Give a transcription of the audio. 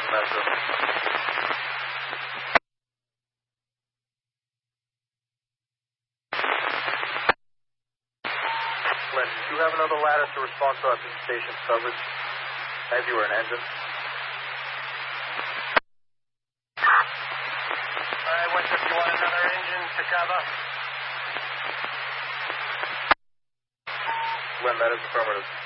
Metro. Lynn, do you have another ladder to respond to our visitation's coverage? Maybe we're an engine. Alright, what's if you want another engine to cover? Lynn, that is affirmative.